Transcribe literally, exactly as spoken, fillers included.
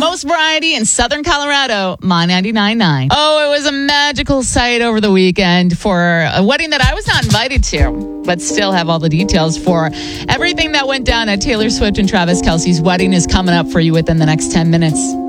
most variety in Southern Colorado, My ninety-nine point nine. Oh, it was a magical sight over the weekend for a wedding that I was not invited to, but still have all the details for everything that went down at Taylor Swift and Travis Kelce's wedding is coming up for you within the next ten minutes.